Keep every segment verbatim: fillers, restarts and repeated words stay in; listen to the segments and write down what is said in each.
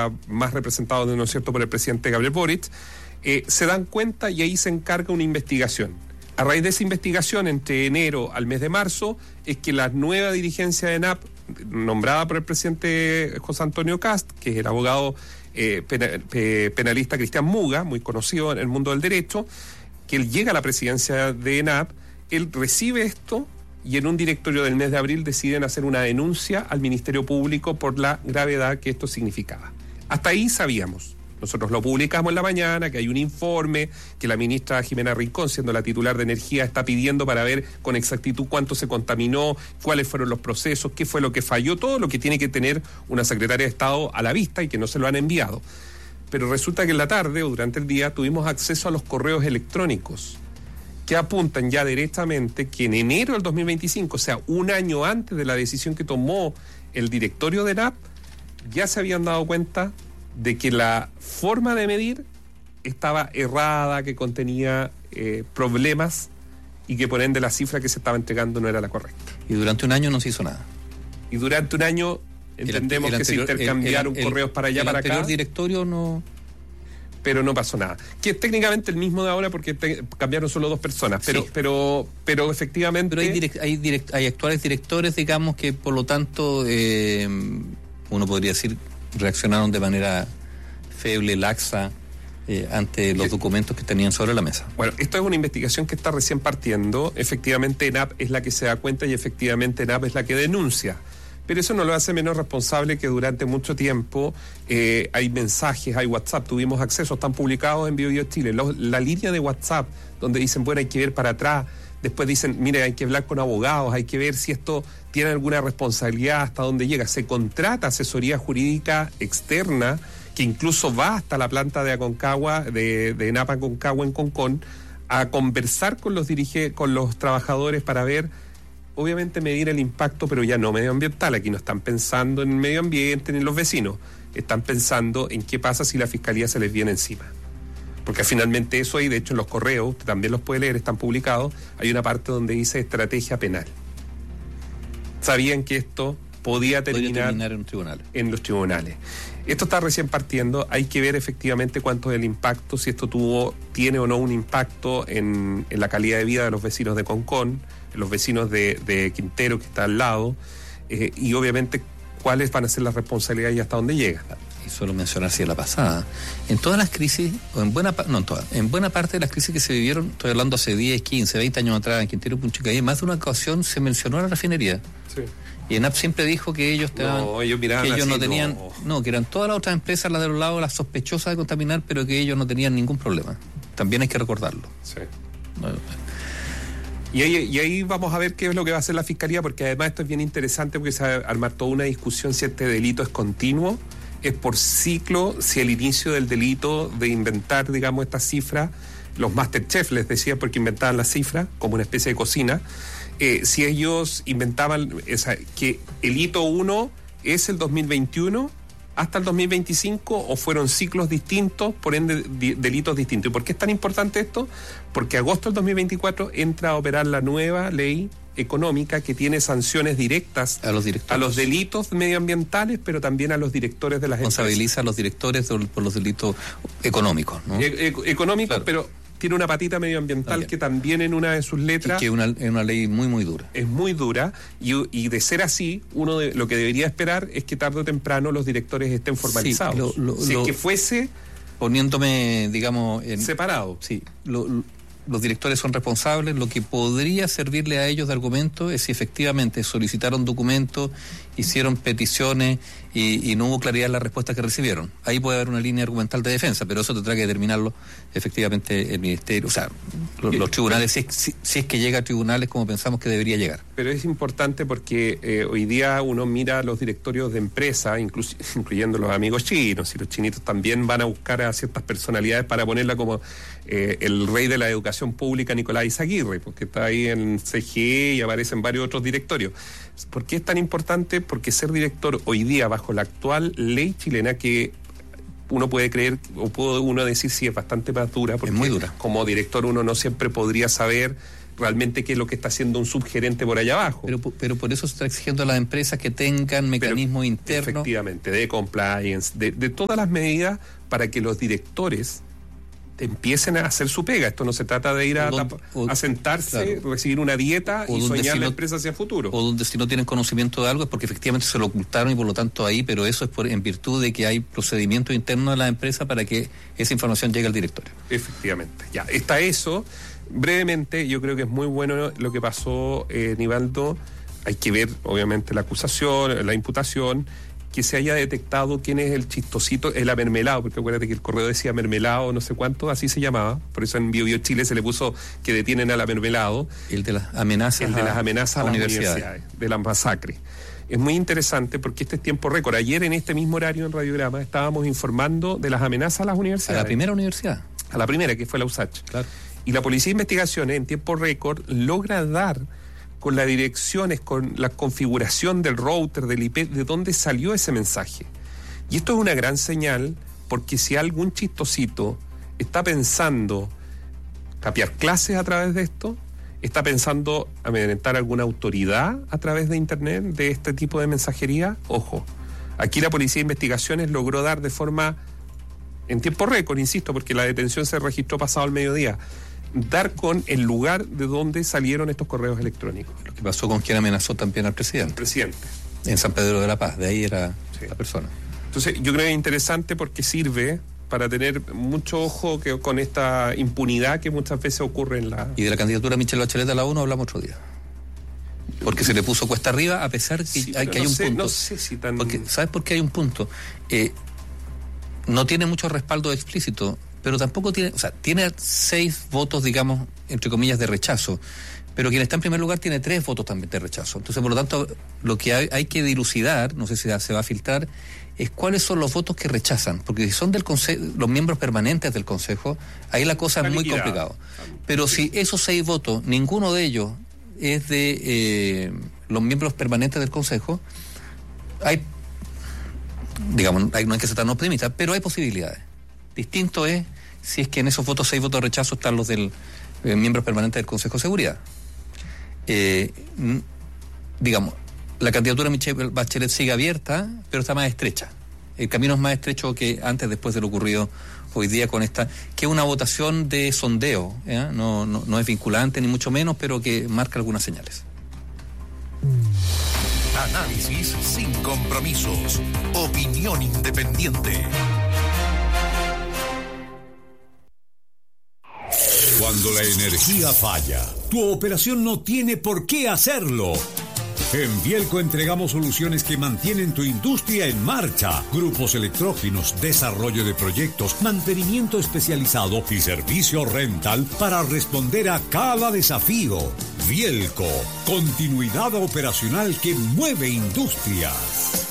está más representado, ¿no es cierto?, por el presidente Gabriel Boric, eh, se dan cuenta y ahí se encarga una investigación. A raíz de esa investigación, entre enero al mes de marzo, es que la nueva dirigencia de ENAP, nombrada por el presidente José Antonio Kast, que es el abogado eh, penal, eh, penalista Cristian Muga, muy conocido en el mundo del derecho, que él llega a la presidencia de ENAP, él recibe esto y en un directorio del mes de abril deciden hacer una denuncia al Ministerio Público por la gravedad que esto significaba. Hasta ahí sabíamos. Nosotros lo publicamos en la mañana, que hay un informe, que la ministra Jimena Rincón, siendo la titular de Energía, está pidiendo para ver con exactitud cuánto se contaminó, cuáles fueron los procesos, qué fue lo que falló, todo lo que tiene que tener una secretaria de Estado a la vista y que no se lo han enviado. Pero resulta que en la tarde o durante el día tuvimos acceso a los correos electrónicos que apuntan ya directamente que en enero del dos mil veinticinco, o sea, un año antes de la decisión que tomó el directorio de ENAP, ya se habían dado cuenta de que la forma de medir estaba errada, que contenía eh, problemas y que por ende la cifra que se estaba entregando no era la correcta. Y durante un año no se hizo nada. Y durante un año entendemos el, el anterior, que se intercambiaron el, el, correos para allá, el para acá. El anterior directorio no... Pero no pasó nada. Que es técnicamente el mismo de ahora porque te, cambiaron solo dos personas, pero sí. pero pero efectivamente... Pero hay, direct, hay, direct, hay actuales directores, digamos, que por lo tanto, eh, uno podría decir, reaccionaron de manera feble, laxa, eh, ante los documentos que tenían sobre la mesa. Bueno, esto es una investigación que está recién partiendo. Efectivamente, ENAP es la que se da cuenta y efectivamente ENAP es la que denuncia. Pero eso no lo hace menos responsable que durante mucho tiempo eh, hay mensajes, hay WhatsApp, tuvimos acceso, están publicados en BioBio Chile. Los, la línea de WhatsApp, donde dicen, bueno, hay que ver para atrás, después dicen, mire, hay que hablar con abogados, hay que ver si esto tiene alguna responsabilidad, hasta dónde llega. Se contrata asesoría jurídica externa, que incluso va hasta la planta de Aconcagua, de, de ENAP Aconcagua en Concón, a conversar con los dirige, con los trabajadores para ver, obviamente medir el impacto, pero ya no medioambiental. Aquí no están pensando en el medio ambiente ni en los vecinos, están pensando en qué pasa si la fiscalía se les viene encima. Porque finalmente eso hay, de hecho en los correos, usted también los puede leer, están publicados, hay una parte donde dice estrategia penal. Sabían que esto podía terminar, terminar en, tribunal. en los tribunales. Esto está recién partiendo, hay que ver efectivamente cuánto es el impacto, si esto tuvo, tiene o no un impacto en, en la calidad de vida de los vecinos de Concón, los vecinos de, de Quintero, que está al lado, eh, y obviamente cuáles van a ser las responsabilidades y hasta dónde llega. Y solo mencionar si es la pasada. En todas las crisis, o en buena no en todas, en buena parte de las crisis que se vivieron, estoy hablando hace diez, quince, veinte años atrás, en Quintero y Punchicayé, más de una ocasión se mencionó a la refinería. Sí. Y ENAP siempre dijo que ellos estaban, no, ellos, miraban que ellos así, no tenían, no. no, que eran todas las otras empresas, las de los lados, las sospechosas de contaminar, pero que ellos no tenían ningún problema. También hay que recordarlo. Sí. Bueno, Y ahí, y ahí vamos a ver qué es lo que va a hacer la Fiscalía, porque además esto es bien interesante porque se va a armar toda una discusión si este delito es continuo, es por ciclo, si el inicio del delito de inventar, digamos, esta cifra, los Masterchef les decía porque inventaban la cifra como una especie de cocina, eh, si ellos inventaban esa, que el hito uno es el dos mil veintiuno hasta el dos mil veinticinco o fueron ciclos distintos, por ende di, delitos distintos. ¿Y por qué es tan importante esto? Porque agosto del dos mil veinticuatro entra a operar la nueva ley económica que tiene sanciones directas a los directores, a los delitos medioambientales, pero también a los directores de las empresas. Responsabiliza a los directores por los delitos económicos, ¿no? E- e- económicos, claro. Pero tiene una patita medioambiental también, que también en una de sus letras... Y que es una, una ley muy, muy dura. Es muy dura, y, y de ser así, uno de, lo que debería esperar es que tarde o temprano los directores estén formalizados. Sí, lo, lo, si lo, es que fuese... Poniéndome, digamos... En, separado. Sí, lo, lo, los directores son responsables. Lo que podría servirle a ellos de argumento es si efectivamente solicitaron documentos, hicieron peticiones y, y no hubo claridad en las respuestas que recibieron. Ahí puede haber una línea argumental de defensa, pero eso tendrá que determinarlo efectivamente el Ministerio, o sea, los, los tribunales, si es, si, si es que llega a tribunales como pensamos que debería llegar. Pero es importante porque eh, hoy día uno mira los directorios de empresas, inclu- incluyendo los amigos chinos, y los chinitos también van a buscar a ciertas personalidades para ponerla como eh, el rey de la educación pública, Nicolás Izaguirre, porque está ahí en C G E y aparecen varios otros directorios. ¿Por qué es tan importante? Porque ser director hoy día, bajo la actual ley chilena, que uno puede creer, o puede uno decir si es bastante más dura, porque es muy dura. Como director uno no siempre podría saber realmente qué es lo que está haciendo un subgerente por allá abajo. Pero, pero por eso se está exigiendo a las empresas que tengan mecanismos pero, internos. Efectivamente, de compliance, de, de todas las medidas para que los directores empiecen a hacer su pega. Esto no se trata de ir a, donde, o, a sentarse, claro, recibir una dieta y soñar si la no, empresa hacia el futuro. O donde si no tienen conocimiento de algo es porque efectivamente se lo ocultaron y por lo tanto ahí, pero eso es por, en virtud de que hay procedimientos internos de la empresa para que esa información llegue al directorio. Efectivamente. Ya, está eso. Brevemente, yo creo que es muy bueno lo que pasó, eh, Nivaldo. Hay que ver, obviamente, la acusación, la imputación, que se haya detectado quién es el chistosito, el amermelado, porque acuérdate que el correo decía mermelado, no sé cuánto, así se llamaba, por eso en Bio Bio Chile se le puso que detienen al amermelado. El de las amenazas El de las amenazas a, a las universidades. universidades, de la masacre. Es muy interesante porque este es tiempo récord. Ayer en este mismo horario en Radiograma estábamos informando de las amenazas a las universidades. A la primera universidad. A la primera, que fue la U S A Ch. Claro. Y la Policía de Investigaciones en tiempo récord logra dar con las direcciones, con la configuración del router, del I P, de dónde salió ese mensaje. Y esto es una gran señal, porque si algún chistosito está pensando capear clases a través de esto, está pensando amedrentar alguna autoridad a través de Internet, de este tipo de mensajería, ojo. Aquí la Policía de Investigaciones logró dar de forma, en tiempo récord, insisto, porque la detención se registró pasado el mediodía, dar con el lugar de donde salieron estos correos electrónicos. Lo que pasó con quien amenazó también al presidente. El presidente. En San Pedro de la Paz, de ahí era sí. la persona. Entonces, yo creo que es interesante porque sirve para tener mucho ojo que, con esta impunidad que muchas veces ocurre en la... Y de la candidatura de Michelle Bachelet a la ONU hablamos otro día. Porque se le puso cuesta arriba a pesar que, sí, hay, que no hay un sé, punto. No sé si tan... Porque, ¿sabes por qué hay un punto? Eh, no tiene mucho respaldo explícito, pero tampoco tiene, o sea, tiene seis votos, digamos, entre comillas, de rechazo, pero quien está en primer lugar tiene tres votos también de rechazo. Entonces, por lo tanto, lo que hay, hay que dilucidar, no sé si se va a filtrar, es cuáles son los votos que rechazan, porque si son del consejo, los miembros permanentes del Consejo, ahí la cosa es muy complicada. Pero si esos seis votos, ninguno de ellos es de eh, los miembros permanentes del Consejo, hay, digamos, hay, no hay que ser tan optimista, pero hay posibilidades. Distinto es si es que en esos votos, seis votos de rechazo, están los del eh, miembro permanente del Consejo de Seguridad. Eh, n- digamos, la candidatura de Michelle Bachelet sigue abierta, pero está más estrecha. El camino es más estrecho que antes, después de lo ocurrido hoy día con esta, que es una votación de sondeo, ¿eh? no, no, no es vinculante ni mucho menos, pero que marca algunas señales. Análisis sin compromisos. Opinión independiente. Cuando la energía falla, tu operación no tiene por qué hacerlo. En Vielco entregamos soluciones que mantienen tu industria en marcha. Grupos electrógenos, desarrollo de proyectos, mantenimiento especializado y servicio rental para responder a cada desafío. Vielco, continuidad operacional que mueve industrias.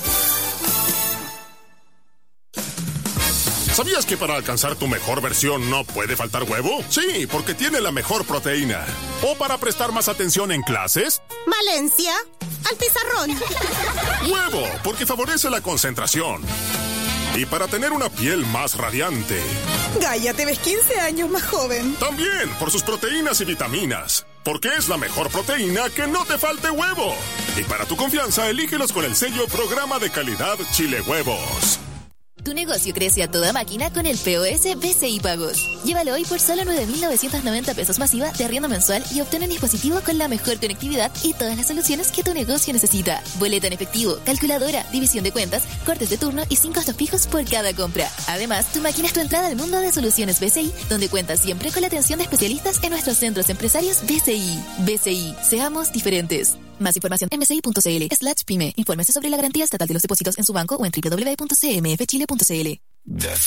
¿Sabías que para alcanzar tu mejor versión no puede faltar huevo? Sí, porque tiene la mejor proteína. ¿O para prestar más atención en clases? Valencia, al pizarrón. Huevo, porque favorece la concentración. Y para tener una piel más radiante. Gaia, te ves quince años más joven. También por sus proteínas y vitaminas. Porque es la mejor proteína que no te falte huevo. Y para tu confianza, elígelos con el sello Programa de Calidad Chile Huevos. Tu negocio crece a toda máquina con el P O S B C I Pagos. Llévalo hoy por solo nueve mil novecientos noventa pesos masiva de arriendo mensual y obtén un dispositivo con la mejor conectividad y todas las soluciones que tu negocio necesita. Boleta en efectivo, calculadora, división de cuentas, cortes de turno y sin costos fijos por cada compra. Además, tu máquina es tu entrada al mundo de soluciones B C I, donde cuentas siempre con la atención de especialistas en nuestros centros empresarios B C I. B C I, seamos diferentes. Más información en bci.cl slash pyme. Infórmese sobre la garantía estatal de los depósitos en su banco o en doble u doble u doble u punto c m f chile punto c l.